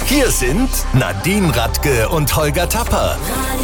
Hier sind Nadine Radke und Holger Tapper.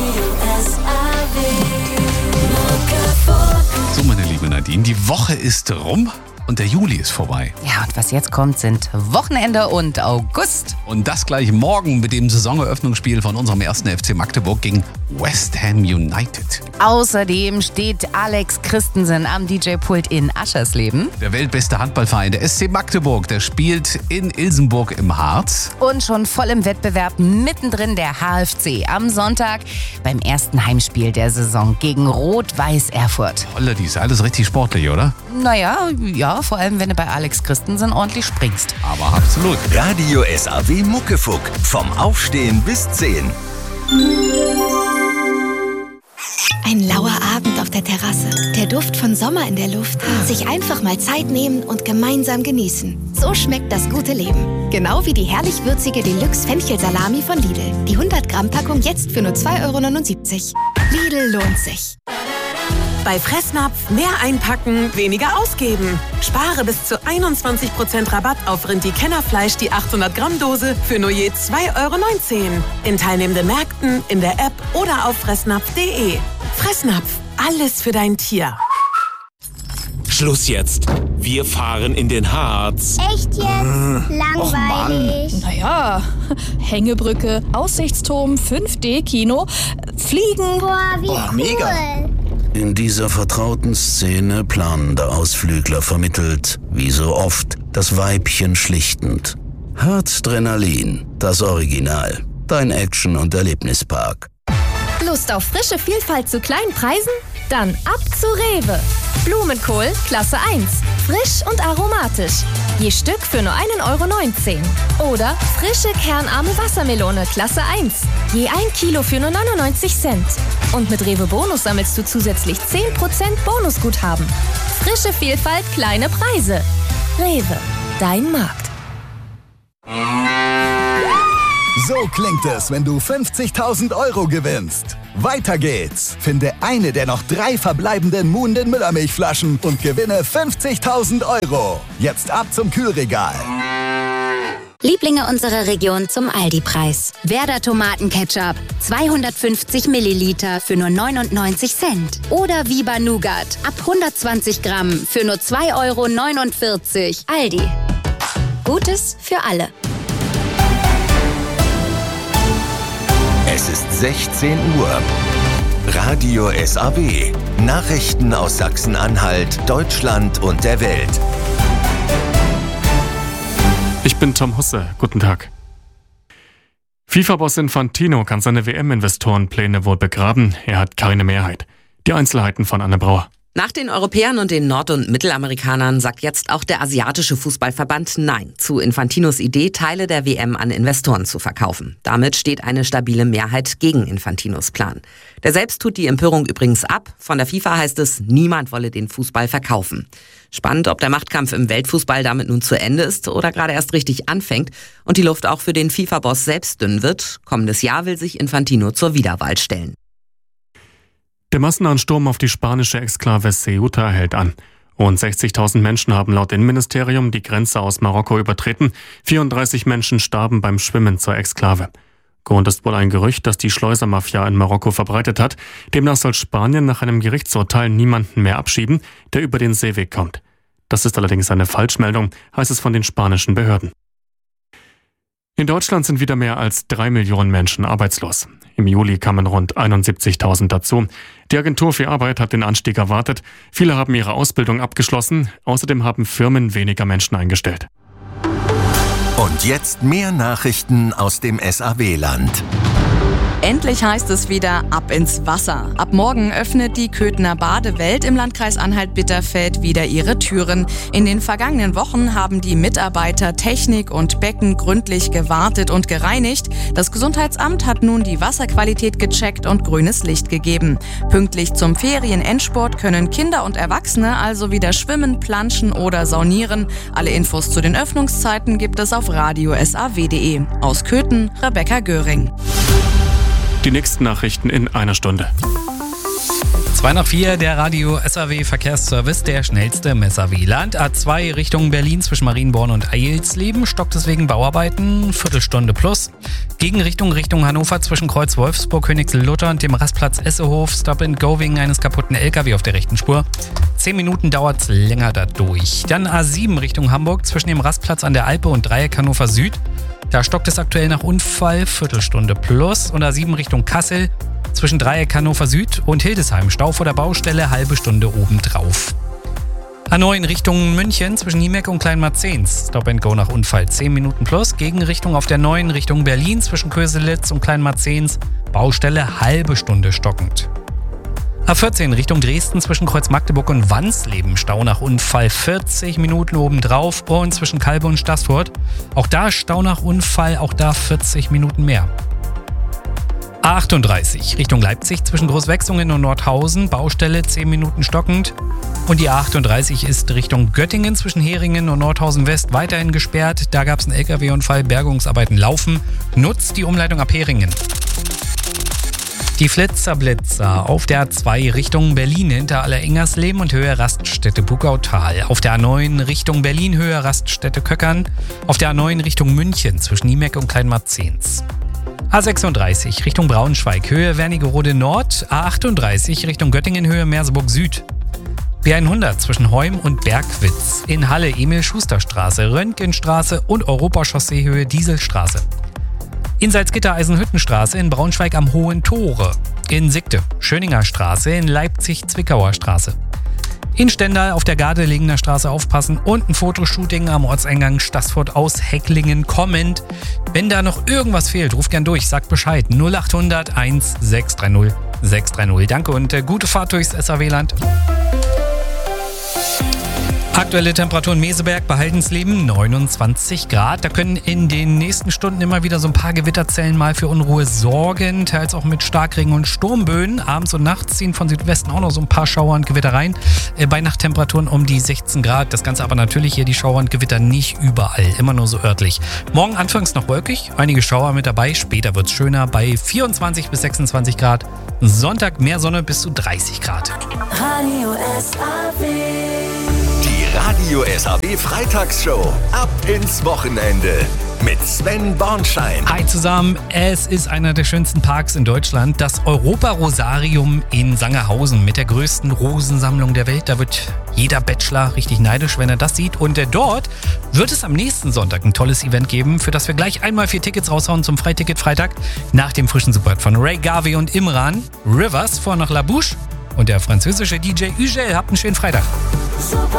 So, meine liebe Nadine, die Woche ist rum und der Juli ist vorbei. Ja, und was jetzt kommt, sind Wochenende und August. Und das gleich morgen mit dem Saisoneröffnungsspiel von unserem ersten FC Magdeburg gegen West Ham United. Außerdem steht Alex Christensen am DJ-Pult in Aschersleben. Der weltbeste Handballverein, der SC Magdeburg, der spielt in Ilsenburg im Harz. Und schon voll im Wettbewerb mittendrin der HFC am Sonntag beim ersten Heimspiel der Saison gegen Rot-Weiß Erfurt. Holla, die ist alles richtig sportlich, oder? Naja, ja, vor allem wenn du bei Alex Christensen ordentlich springst. Aber absolut. Radio SAW Muckefuck. Vom Aufstehen bis 10. Ein lauer Abend auf der Terrasse. Der Duft von Sommer in der Luft. Sich einfach mal Zeit nehmen und gemeinsam genießen. So schmeckt das gute Leben. Genau wie die herrlich würzige Deluxe-Fenchel-Salami von Lidl. Die 100-Gramm-Packung jetzt für nur 2,79 €. Lidl lohnt sich. Bei Fressnapf mehr einpacken, weniger ausgeben. Spare bis zu 21% Rabatt auf Rindi-Kennerfleisch die 800-Gramm-Dose für nur je 2,19 €. In teilnehmenden Märkten, in der App oder auf fressnapf.de. Fressnapf, alles für dein Tier. Schluss jetzt. Wir fahren in den Harz. Echt jetzt? Langweilig. Naja, Hängebrücke, Aussichtsturm, 5D-Kino, Fliegen. Boah, wie cool. Mega. In dieser vertrauten Szene planender Ausflügler vermittelt, wie so oft, das Weibchen schlichtend. Herzdrenalin, das Original. Dein Action- und Erlebnispark. Lust auf frische Vielfalt zu kleinen Preisen? Dann ab zu Rewe. Blumenkohl Klasse 1. Frisch und aromatisch. Je Stück für nur 1,19 €. Oder frische kernarme Wassermelone Klasse 1. Je 1 Kilo für nur 99 Cent. Und mit Rewe Bonus sammelst du zusätzlich 10% Bonusguthaben. Frische Vielfalt, kleine Preise. Rewe, dein Markt. So klingt es, wenn du 50.000 € gewinnst. Weiter geht's. Finde eine der noch 3 verbleibenden Muhnden Müllermilchflaschen und gewinne 50.000 €. Jetzt ab zum Kühlregal. Lieblinge unserer Region zum Aldi-Preis. Werder Tomatenketchup, 250 Milliliter für nur 99 Cent. Oder Viva Nougat, ab 120 Gramm für nur 2,49 €. Aldi. Gutes für alle. Es ist 16 Uhr. Radio SAW. Nachrichten aus Sachsen-Anhalt, Deutschland und der Welt. Ich bin Tom Husse. Guten Tag. FIFA-Boss Infantino kann seine WM-Investorenpläne wohl begraben. Er hat keine Mehrheit. Die Einzelheiten von Anne Brauer. Nach den Europäern und den Nord- und Mittelamerikanern sagt jetzt auch der asiatische Fußballverband Nein zu Infantinos Idee, Teile der WM an Investoren zu verkaufen. Damit steht eine stabile Mehrheit gegen Infantinos Plan. Der selbst tut die Empörung übrigens ab. Von der FIFA heißt es, niemand wolle den Fußball verkaufen. Spannend, ob der Machtkampf im Weltfußball damit nun zu Ende ist oder gerade erst richtig anfängt und die Luft auch für den FIFA-Boss selbst dünn wird. Kommendes Jahr will sich Infantino zur Wiederwahl stellen. Der Massenansturm auf die spanische Exklave Ceuta hält an. Rund 60.000 Menschen haben laut Innenministerium die Grenze aus Marokko übertreten. 34 Menschen starben beim Schwimmen zur Exklave. Grund ist wohl ein Gerücht, das die Schleusermafia in Marokko verbreitet hat. Demnach soll Spanien nach einem Gerichtsurteil niemanden mehr abschieben, der über den Seeweg kommt. Das ist allerdings eine Falschmeldung, heißt es von den spanischen Behörden. In Deutschland sind wieder mehr als 3 Millionen Menschen arbeitslos. Im Juli kamen rund 71.000 dazu. Die Agentur für Arbeit hat den Anstieg erwartet. Viele haben ihre Ausbildung abgeschlossen. Außerdem haben Firmen weniger Menschen eingestellt. Und jetzt mehr Nachrichten aus dem SAW-Land. Endlich heißt es wieder ab ins Wasser. Ab morgen öffnet die Köthener Badewelt im Landkreis Anhalt-Bitterfeld wieder ihre Türen. In den vergangenen Wochen haben die Mitarbeiter Technik und Becken gründlich gewartet und gereinigt. Das Gesundheitsamt hat nun die Wasserqualität gecheckt und grünes Licht gegeben. Pünktlich zum Ferien-Endsport können Kinder und Erwachsene also wieder schwimmen, planschen oder saunieren. Alle Infos zu den Öffnungszeiten gibt es auf radiosaw.de. Aus Köthen, Rebecca Göring. Die nächsten Nachrichten in einer Stunde. 2 nach 4, der Radio SAW Verkehrsservice, der schnellste im SAW-Land. A2 Richtung Berlin zwischen Marienborn und Eilsleben, stockt es wegen Bauarbeiten, Viertelstunde plus. Gegenrichtung Richtung Hannover zwischen Kreuz Wolfsburg, Königslutter und dem Rastplatz Essehof, Stop and Go wegen eines kaputten LKW auf der rechten Spur. 10 Minuten dauert es länger dadurch. Dann A7 Richtung Hamburg zwischen dem Rastplatz an der Alpe und Dreieck Hannover Süd. Da stockt es aktuell nach Unfall, Viertelstunde plus. Und A7 Richtung Kassel zwischen Dreieck Hannover Süd und Hildesheim, Stau vor der Baustelle, halbe Stunde obendrauf. A9 Richtung München zwischen Niemek und Kleinmarzens, Stop and Go nach Unfall, 10 Minuten plus. Gegenrichtung auf der 9 Richtung Berlin zwischen Köselitz und Kleinmarzens, Baustelle, halbe Stunde stockend. A14 Richtung Dresden zwischen Kreuz Magdeburg und Wansleben, Stau nach Unfall, 40 Minuten obendrauf. Und zwischen Kalbe und Staßfurt, auch da Stau nach Unfall, auch da 40 Minuten mehr. A38 Richtung Leipzig zwischen Großwechsungen und Nordhausen, Baustelle 10 Minuten stockend. Und die A38 ist Richtung Göttingen zwischen Heringen und Nordhausen West weiterhin gesperrt. Da gab es einen LKW-Unfall, Bergungsarbeiten laufen. Nutzt die Umleitung ab Heringen. Die Flitzerblitzer auf der A2 Richtung Berlin hinter Allerengersleben und Höhe Raststätte Bugautal. Auf der A9 Richtung Berlin Höhe Raststätte Köckern. Auf der A9 Richtung München zwischen Niemek und Kleinmarzens. A36 Richtung Braunschweig, Höhe Wernigerode Nord. A38 Richtung Göttingen, Höhe Merseburg Süd. B100 zwischen Heum und Bergwitz. In Halle Emil-Schuster-Straße, Röntgenstraße und Europachaussee, Höhe Dieselstraße. In Salzgitter Eisenhüttenstraße, in Braunschweig am Hohen Tore. In Sigte Schöninger Straße, in Leipzig Zwickauer Straße. In Stendal auf der Gardelinger Straße aufpassen und ein Fotoshooting am Ortseingang Staßfurt aus Hecklingen kommend. Wenn da noch irgendwas fehlt, ruft gern durch, sagt Bescheid. 0800 1630 630. Danke und gute Fahrt durchs SAW-Land. Aktuelle Temperaturen Meseberg bei Haldensleben 29 Grad. Da können in den nächsten Stunden immer wieder so ein paar Gewitterzellen mal für Unruhe sorgen. Teils auch mit Starkregen und Sturmböen. Abends und nachts ziehen von Südwesten auch noch so ein paar Schauer und Gewitter rein. Bei Nachttemperaturen um die 16 Grad. Das Ganze aber natürlich hier die Schauer und Gewitter nicht überall. Immer nur so örtlich. Morgen anfangs noch wolkig. Einige Schauer mit dabei. Später wird es schöner bei 24 bis 26 Grad. Sonntag mehr Sonne bis zu 30 Grad. Radio SAW. Die Radio SAW Freitagsshow. Ab ins Wochenende. Mit Sven Bornschein. Hi zusammen, es ist einer der schönsten Parks in Deutschland, das Europa-Rosarium in Sangerhausen mit der größten Rosensammlung der Welt. Da wird jeder Bachelor richtig neidisch, wenn er das sieht. Und dort wird es am nächsten Sonntag ein tolles Event geben, für das wir gleich einmal 4 Tickets raushauen zum Freiticket-Freitag nach dem frischen Superhit von Ray Garvey und Imran. Rivers vor nach La Bouche und der französische DJ Ugel. Habt einen schönen Freitag. Super